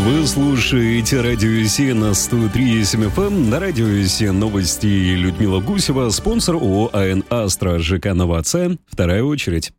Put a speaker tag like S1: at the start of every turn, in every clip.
S1: Вы слушаете Радио Си на 103.7 FM. На Радио Си новости Людмила Гусева, спонсор ООО АН «Астра», ЖК «Новация». Вторая очередь.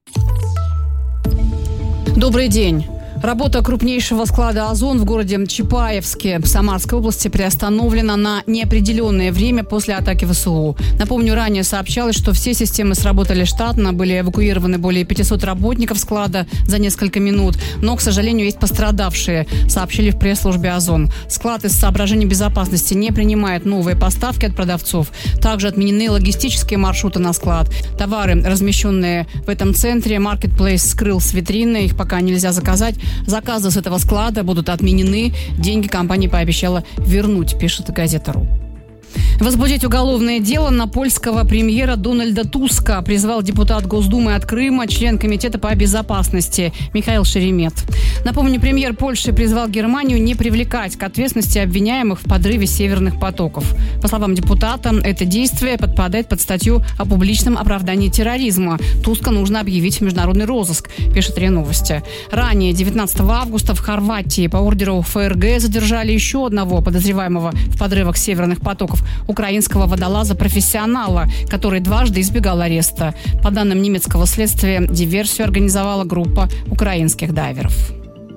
S2: Добрый день. Работа крупнейшего склада «Озон» в городе Чапаевске Самарской области приостановлена на неопределенное время после атаки ВСУ. Напомню, ранее сообщалось, что все системы сработали штатно, были эвакуированы более 500 работников склада за несколько минут, но, к сожалению, есть пострадавшие, сообщили в пресс-службе «Озон». Склад из соображений безопасности не принимает новые поставки от продавцов. Также отменены логистические маршруты на склад. Товары, размещенные в этом центре, Marketplace скрыл с витрины, их пока нельзя заказать. Заказы с этого склада будут отменены. Деньги компания пообещала вернуть, пишет газета.ру. Возбудить уголовное дело на польского премьера Дональда Туска призвал депутат Госдумы от Крыма, член Комитета по безопасности Михаил Шеремет. Напомню, премьер Польши призвал Германию не привлекать к ответственности обвиняемых в подрыве северных потоков. По словам депутата, это действие подпадает под статью о публичном оправдании терроризма. Туска нужно объявить в международный розыск, пишет РИА Новости. Ранее, 19 августа, в Хорватии по ордеру ФРГ задержали еще одного подозреваемого в подрывах северных потоков, украинского водолаза-профессионала, который дважды избегал ареста. По данным немецкого следствия, диверсию организовала группа украинских дайверов.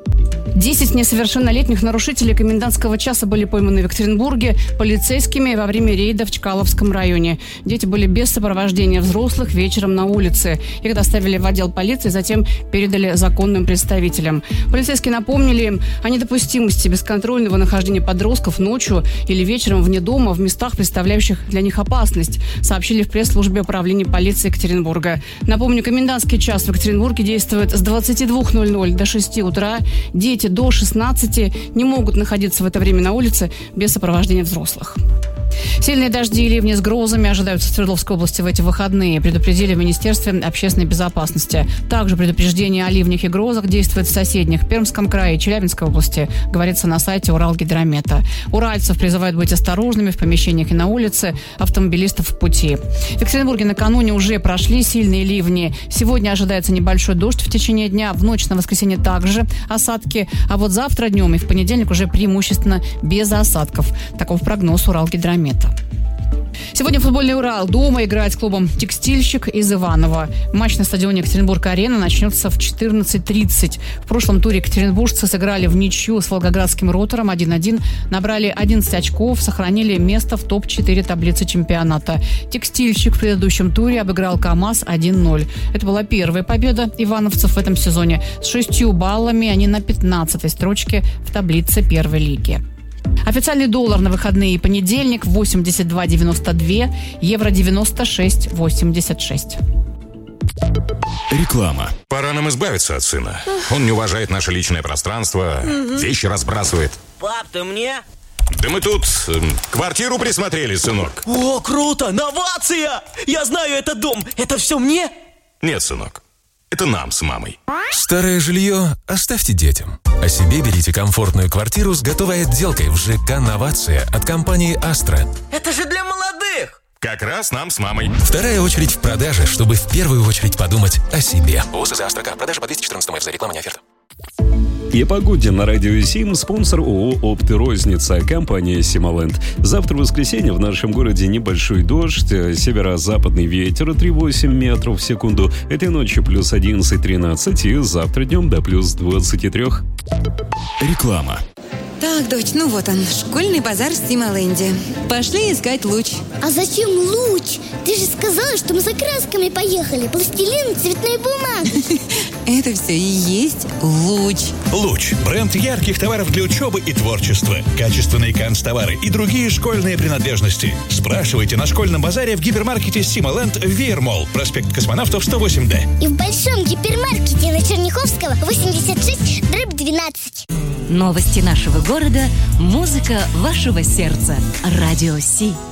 S2: 10 несовершеннолетних нарушителей комендантского часа были пойманы в Екатеринбурге полицейскими во время рейда в Чкаловском районе. Дети были без сопровождения взрослых вечером на улице. Их доставили в отдел полиции, затем передали законным представителям. Полицейские напомнили им о недопустимости бесконтрольного нахождения подростков ночью или вечером вне дома в местах, представляющих для них опасность, сообщили в пресс-службе управления полиции Екатеринбурга. Напомню, комендантский час в Екатеринбурге действует с 22:00 до 6 утра. Дети до 16 не могут находиться в это время на улице без сопровождения взрослых. Сильные дожди и ливни с грозами ожидаются в Свердловской области в эти выходные, предупредили в Министерстве общественной безопасности. Также предупреждение о ливнях и грозах действует в соседних Пермском крае и Челябинской области, говорится на сайте Уралгидромета. Уральцев призывают быть осторожными в помещениях и на улице, автомобилистов в пути. В Екатеринбурге накануне уже прошли сильные ливни. Сегодня ожидается небольшой дождь в течение дня, в ночь на воскресенье также осадки, а вот завтра днем и в понедельник уже преимущественно без осадков. Таков прогноз Уралгидромета. Сегодня футбольный «Урал» дома играет с клубом «Текстильщик» из Иваново. Матч на стадионе Екатеринбург-Арена начнется в 14:30. В прошлом туре екатеринбуржцы сыграли в ничью с волгоградским «Ротором» 1-1, набрали 11 очков, сохранили место в топ-4 таблицы чемпионата. «Текстильщик» в предыдущем туре обыграл КамАЗ 1-0. Это была первая победа ивановцев в этом сезоне. С 6 баллами они на 15-й строчке в таблице первой лиги. Официальный доллар на выходные и понедельник 82,92, евро 96,86.
S3: Реклама. Пора нам избавиться от сына. Он не уважает наше личное пространство, вещи разбрасывает.
S4: Пап, ты мне?
S3: Да мы тут квартиру присмотрели, сынок.
S4: О, круто! Новация! Я знаю этот дом. Это все мне?
S3: Нет, сынок. Это нам с мамой.
S5: Старое жилье оставьте детям. А себе берите комфортную квартиру с готовой отделкой в ЖК «Новация» от компании «Астра».
S4: Это же для молодых!
S3: Как раз нам с мамой.
S5: Вторая очередь в продаже, чтобы в первую очередь подумать о себе. ОСЗ «Астра». Продажа по 214 МФ. За реклама не оферта.
S1: И о погоде на Радио Сим, спонсор ООО «Опты-розница», компания «Симоленд». Завтра, в воскресенье, в нашем городе небольшой дождь, северо-западный ветер 3,8 метров в секунду. Этой ночью плюс 11-13 и завтра днем до плюс 23.
S3: Реклама.
S6: Так, дочь, ну вот он, школьный базар в Симоленде. Пошли искать луч.
S7: А зачем луч? Ты же сказала, что мы за красками поехали. Пластилин, цветной бумаги.
S6: Это все и есть луч.
S8: Луч – бренд ярких товаров для учебы и творчества. Качественные канцтовары и другие школьные принадлежности. Спрашивайте на школьном базаре в гипермаркете «Симоленд» в Веермолл, проспект Космонавтов, 108Д.
S7: И в большом гипермаркете на Черняховского, 86/12.
S9: Новости нашего города, музыка вашего сердца. Радио Си.